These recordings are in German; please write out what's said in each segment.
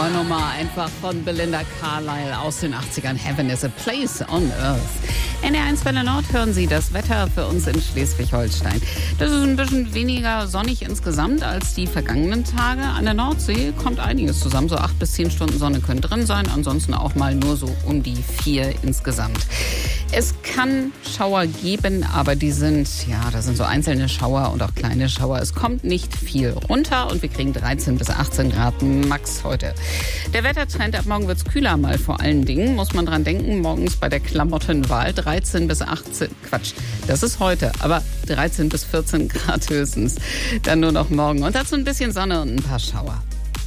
Powernummer einfach von Belinda Carlisle aus den 80ern. Heaven is a place on earth. NDR1 Welle Nord hören Sie das Wetter für uns in Schleswig-Holstein. Das ist ein bisschen weniger sonnig insgesamt als die vergangenen Tage. An der Nordsee kommt einiges zusammen. So 8 bis 10 Stunden Sonne können drin sein. Ansonsten auch mal nur so um die 4 insgesamt. Es kann Schauer geben, aber da sind so einzelne Schauer und auch kleine Schauer. Es kommt nicht viel runter und wir kriegen 13 bis 18 Grad max heute. Der Wettertrend, ab morgen wird's kühler mal vor allen Dingen. Muss man dran denken, morgens bei der Klamottenwahl 13 bis 18, das ist heute, aber 13 bis 14 Grad höchstens. Dann nur noch morgen und dazu ein bisschen Sonne und ein paar Schauer.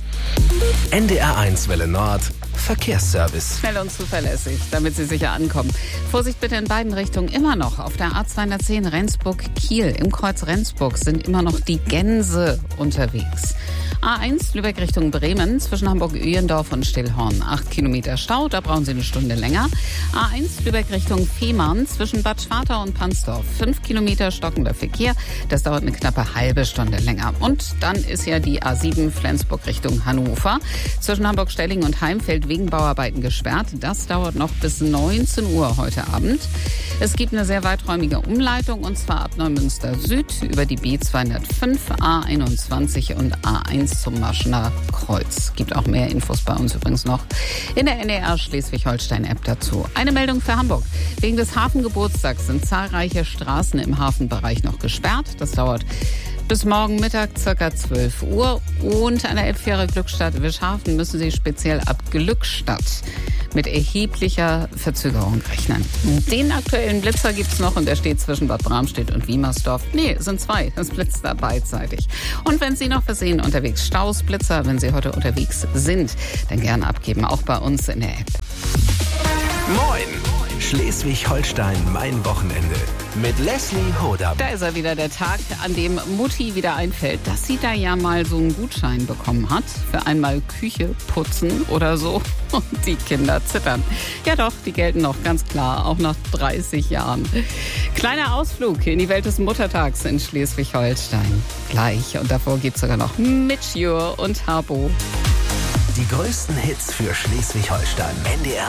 NDR1 Welle Nord Verkehrsservice. Schnell und zuverlässig, damit Sie sicher ankommen. Vorsicht bitte in beiden Richtungen immer noch. Auf der A210 Rendsburg-Kiel im Kreuz Rendsburg sind immer noch die Gänse unterwegs. A1 Lübeck Richtung Bremen zwischen Hamburg-Öhendorf und Stillhorn. 8 Kilometer Stau, da brauchen Sie eine Stunde länger. A1 Lübeck Richtung Fehmarn zwischen Bad Schwartau und Pansdorf. 5 Kilometer stockender Verkehr, das dauert eine knappe halbe Stunde länger. Und dann ist ja die A7 Flensburg Richtung Hannover. Zwischen Hamburg-Stelling und Heimfeld wegen Bauarbeiten gesperrt. Das dauert noch bis 19 Uhr heute Abend. Es gibt eine sehr weiträumige Umleitung und zwar ab Neumünster Süd über die B205, A21 und A1 zum Marschener Kreuz. Gibt auch mehr Infos bei uns übrigens noch in der NDR Schleswig-Holstein-App dazu. Eine Meldung für Hamburg. Wegen des Hafengeburtstags sind zahlreiche Straßen im Hafenbereich noch gesperrt. Das dauert bis morgen Mittag ca. 12 Uhr. Und an der Elbfähre Glückstadt Wischhafen müssen Sie speziell ab Glückstadt mit erheblicher Verzögerung rechnen. Den aktuellen Blitzer gibt's noch und der steht zwischen Bad Bramstedt und Wiemersdorf. Nee, es sind 2. Das blitzt da beidseitig. Und wenn Sie noch versehen unterwegs Staus, Blitzer, wenn Sie heute unterwegs sind, dann gerne abgeben, auch bei uns in der App. Moin! Schleswig-Holstein, mein Wochenende. Mit Leslie Hodam. Da ist er wieder, der Tag, an dem Mutti wieder einfällt, dass sie da ja mal so einen Gutschein bekommen hat. Für einmal Küche putzen oder so. Und die Kinder zittern. Ja doch, die gelten noch, ganz klar, auch nach 30 Jahren. Kleiner Ausflug in die Welt des Muttertags in Schleswig-Holstein. Gleich. Und davor gibt's sogar noch Mitjur und Harbo. Die größten Hits für Schleswig-Holstein. NDR